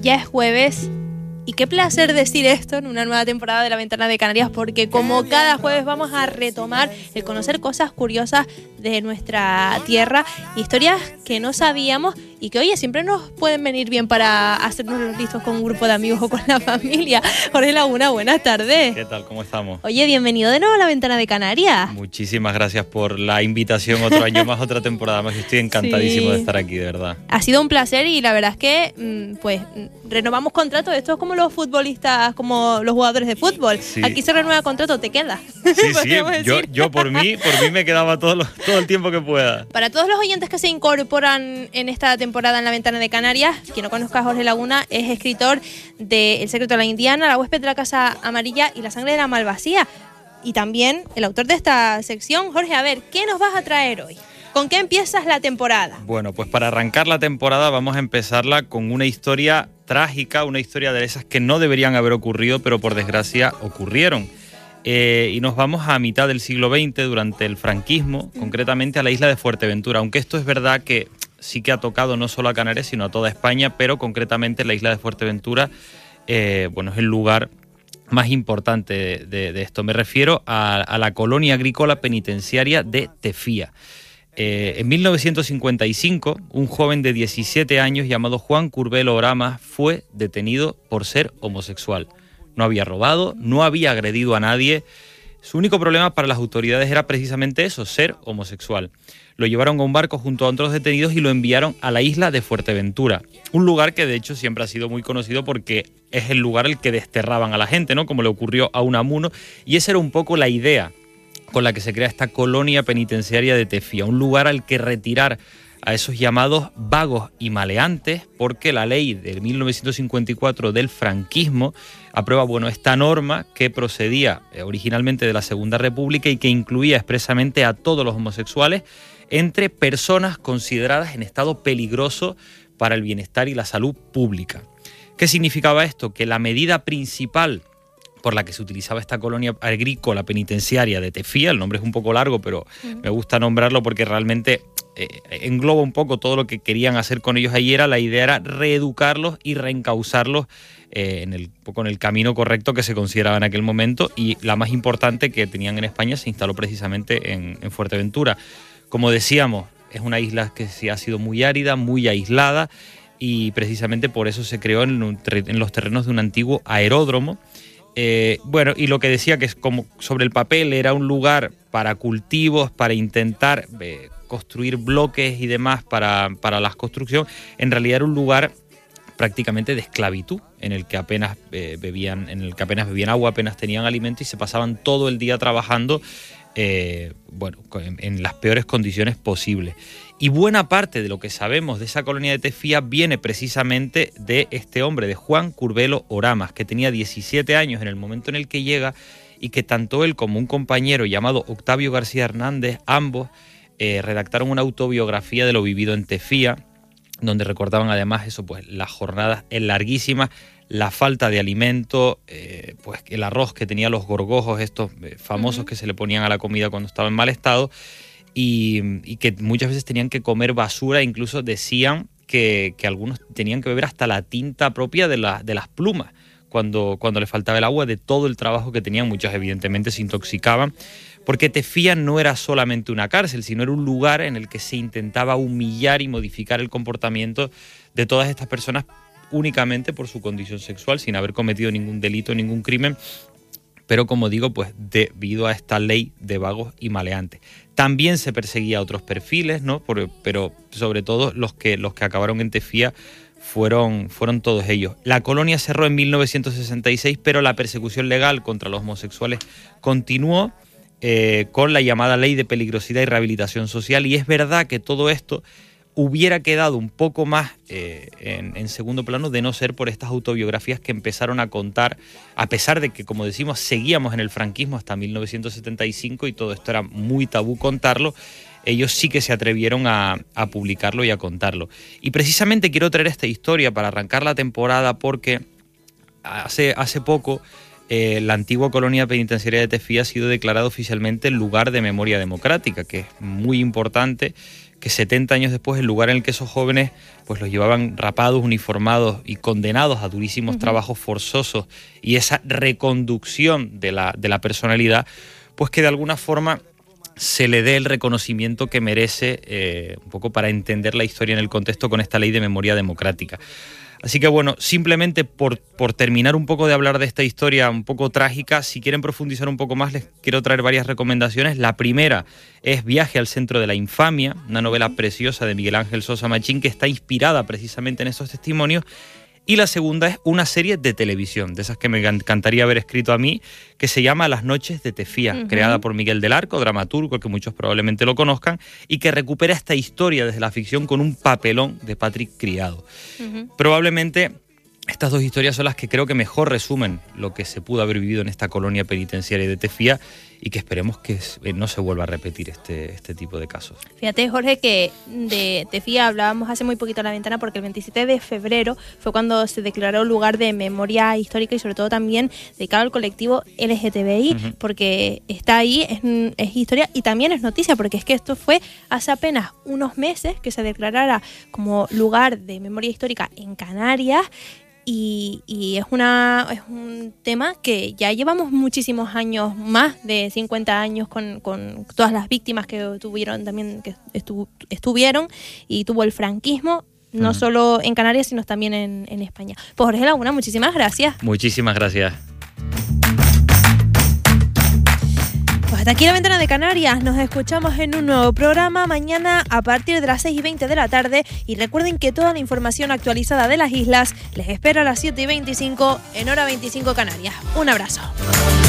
Ya es jueves y qué placer decir esto en una nueva temporada de La Ventana de Canarias, porque como cada jueves vamos a retomar el conocer cosas curiosas de nuestra tierra, historias que no sabíamos y que, oye, siempre nos pueden venir bien para hacernos los listos con un grupo de amigos o con la familia. Jorge Laguna, buenas tardes. ¿Qué tal? ¿Cómo estamos? Oye, bienvenido de nuevo a La Ventana de Canarias. Muchísimas gracias por la invitación, otro año más, otra temporada más. Estoy encantadísimo de estar aquí, de verdad. Ha sido un placer y la verdad es que, pues, renovamos contrato. Esto es como los futbolistas, como los jugadores de fútbol. Sí. Aquí se renueva contrato, te queda. Sí, yo por mí me quedaba todo el tiempo que pueda. Para todos los oyentes que se incorporan en esta temporada en La Ventana de Canarias, quien no conozca a Jorge Laguna, es escritor de El secreto de la Indiana, La huésped de la casa amarilla y La sangre de la malvasía. Y también el autor de esta sección. Jorge, a ver, ¿qué nos vas a traer hoy? ¿Con qué empiezas la temporada? Bueno, pues para arrancar la temporada vamos a empezarla con una historia trágica, una historia de esas que no deberían haber ocurrido, pero por desgracia ocurrieron. Y nos vamos a mitad del siglo XX, durante el franquismo, concretamente a la isla de Fuerteventura, aunque esto es verdad que sí que ha tocado no solo a Canarias, sino a toda España, pero concretamente la isla de Fuerteventura, bueno, es el lugar más importante de esto. Me refiero a la colonia agrícola penitenciaria de Tefía. En 1955, un joven de 17 años llamado Juan Curbelo Oramas fue detenido por ser homosexual. No había robado, no había agredido a nadie. Su único problema para las autoridades era precisamente eso, ser homosexual. Lo llevaron a un barco junto a otros detenidos y lo enviaron a la isla de Fuerteventura. Un lugar que de hecho siempre ha sido muy conocido porque es el lugar al que desterraban a la gente, ¿no? Como le ocurrió a Unamuno. Y esa era un poco la idea con la que se crea esta colonia penitenciaria de Tefía. Un lugar al que retirar a esos llamados vagos y maleantes, porque la ley de 1954 del franquismo aprueba, bueno, esta norma que procedía originalmente de la Segunda República y que incluía expresamente a todos los homosexuales entre personas consideradas en estado peligroso para el bienestar y la salud pública. ¿Qué significaba esto? Que la medida principal por la que se utilizaba esta colonia agrícola penitenciaria de Tefía, el nombre es un poco largo, pero me gusta nombrarlo porque realmente engloba un poco todo lo que querían hacer con ellos allí. La idea era reeducarlos y reencauzarlos en el camino correcto que se consideraba en aquel momento, y la más importante que tenían en España se instaló precisamente en Fuerteventura. Como decíamos, es una isla que sí ha sido muy árida, muy aislada, y precisamente por eso se creó en los terrenos de un antiguo aeródromo. Bueno, y lo que decía, que es como sobre el papel era un lugar para cultivos, para intentar construir bloques y demás para la construcción, en realidad era un lugar prácticamente de esclavitud, en el que apenas bebían agua, apenas tenían alimento y se pasaban todo el día trabajando, bueno, en las peores condiciones posibles. Y buena parte de lo que sabemos de esa colonia de Tefía viene precisamente de este hombre, de Juan Curbelo Oramas, que tenía 17 años en el momento en el que llega, y que tanto él como un compañero llamado Octavio García Hernández, ambos redactaron una autobiografía de lo vivido en Tefía, donde recordaban además eso, pues las jornadas larguísimas, la falta de alimento, pues el arroz que tenía los gorgojos, estos famosos que se le ponían a la comida cuando estaba en mal estado, y que muchas veces tenían que comer basura. Incluso decían que algunos tenían que beber hasta la tinta propia de las plumas cuando les faltaba el agua, de todo el trabajo que tenían. Muchos evidentemente se intoxicaban, porque Tefía no era solamente una cárcel, sino era un lugar en el que se intentaba humillar y modificar el comportamiento de todas estas personas únicamente por su condición sexual, sin haber cometido ningún delito, ningún crimen, pero como digo, pues debido a esta ley de vagos y maleantes. También se perseguía a otros perfiles, ¿no? Pero sobre todo los que acabaron en Tefía fueron todos ellos. La colonia cerró en 1966, pero la persecución legal contra los homosexuales continuó con la llamada Ley de Peligrosidad y Rehabilitación Social, y es verdad que todo esto hubiera quedado un poco más en segundo plano de no ser por estas autobiografías que empezaron a contar, a pesar de que, como decimos, seguíamos en el franquismo hasta 1975 y todo esto era muy tabú contarlo. Ellos sí que se atrevieron a publicarlo y a contarlo. Y precisamente quiero traer esta historia para arrancar la temporada porque hace poco la antigua colonia penitenciaria de Tefía ha sido declarada oficialmente lugar de memoria democrática, que es muy importante que 70 años después el lugar en el que esos jóvenes pues los llevaban rapados, uniformados y condenados a durísimos trabajos forzosos, y esa reconducción de la personalidad, pues que de alguna forma se le dé el reconocimiento que merece, un poco para entender la historia en el contexto con esta ley de memoria democrática. Así que bueno, simplemente por terminar un poco de hablar de esta historia un poco trágica, si quieren profundizar un poco más les quiero traer varias recomendaciones. La primera es Viaje al centro de la infamia, una novela preciosa de Miguel Ángel Sosa Machín que está inspirada precisamente en estos testimonios. Y la segunda es una serie de televisión, de esas que me encantaría haber escrito a mí, que se llama Las noches de Tefía, creada por Miguel del Arco, dramaturgo, que muchos probablemente lo conozcan, y que recupera esta historia desde la ficción con un papelón de Patrick Criado. Probablemente estas dos historias son las que creo que mejor resumen lo que se pudo haber vivido en esta colonia penitenciaria de Tefía, y que esperemos que no se vuelva a repetir este tipo de casos. Fíjate, Jorge, que de Tefía hablábamos hace muy poquito en La Ventana, porque el 27 de febrero fue cuando se declaró lugar de memoria histórica y sobre todo también dedicado al colectivo LGTBI, porque está ahí, es historia y también es noticia, porque es que esto fue hace apenas unos meses que se declarara como lugar de memoria histórica en Canarias. Y es un tema que ya llevamos muchísimos años, más de 50 años con todas las víctimas que tuvieron también, que estuvieron y tuvo el franquismo, no solo en Canarias, sino también en España. Pues Jorge Laguna, muchísimas gracias. Muchísimas gracias. Pues hasta aquí La Ventana de Canarias. Nos escuchamos en un nuevo programa mañana a partir de las 6:20 de la tarde. Y recuerden que toda la información actualizada de las islas les espera a las 7:25 en hora 25 Canarias. Un abrazo.